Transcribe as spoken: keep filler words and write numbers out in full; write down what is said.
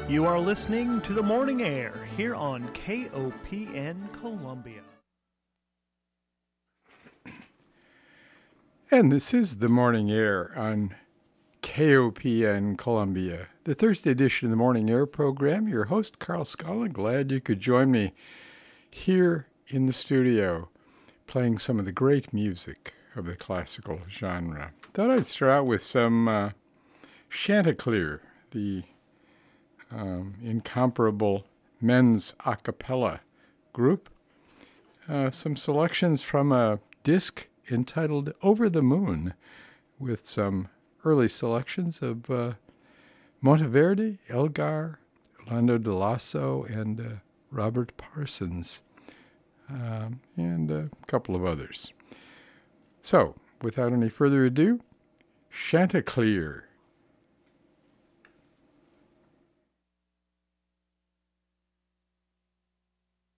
You are listening to The Morning Air here on K O P N Columbia. And this is The Morning Air on K O P N Columbia, the Thursday edition of the Morning Air program. Your host, Carl Scullin. Glad you could join me here in the studio, playing some of the great music of the classical genre. Thought I'd start out with some uh, Chanticleer, the um, incomparable men's a cappella group. Uh, some selections from a disc entitled Over the Moon, with some early selections of uh, Monteverdi, Elgar, Orlando de Lasso, and uh, Robert Parsons, um, and a couple of others. So, without any further ado, Chanticleer.